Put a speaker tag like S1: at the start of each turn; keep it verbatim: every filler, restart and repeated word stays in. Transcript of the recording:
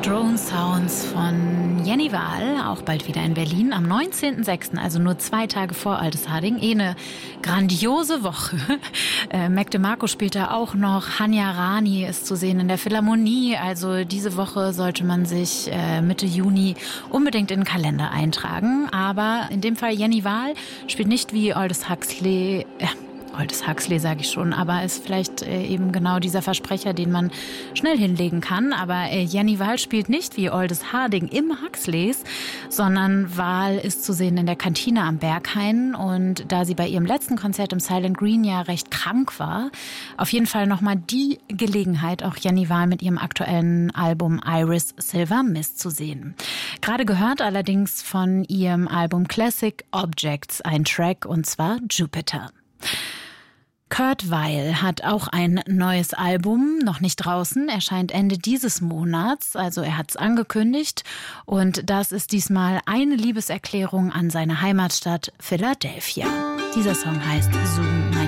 S1: Drone Sounds von Jenny Wahl, auch bald wieder in Berlin, am neunzehnten sechsten, also nur zwei Tage vor Aldesharding. Eh eine grandiose Woche. Äh, Mac DeMarco spielt da auch noch, Hanya Rani ist zu sehen in der Philharmonie. Also diese Woche sollte man sich äh, Mitte Juni unbedingt in den Kalender eintragen. Aber in dem Fall Jenny Wahl spielt nicht wie Aldous Huxley... Äh, Aldous Huxley sage ich schon, aber ist vielleicht äh, eben genau dieser Versprecher, den man schnell hinlegen kann. Aber äh, Jenny Wahl spielt nicht wie Aldous Harding im Huxleys, sondern Wahl ist zu sehen in der Kantine am Berghain. Und da sie bei ihrem letzten Konzert im Silent Green ja recht krank war, auf jeden Fall nochmal die Gelegenheit, auch Jenny Wahl mit ihrem aktuellen Album Iris Silver Mist zu sehen. Gerade gehört allerdings von ihrem Album Classic Objects ein Track, und zwar Jupiter. Kurt Weill hat auch ein neues Album, noch nicht draußen, erscheint Ende dieses Monats, also er hat es angekündigt, und das ist diesmal eine Liebeserklärung an seine Heimatstadt Philadelphia. Dieser Song heißt Zoom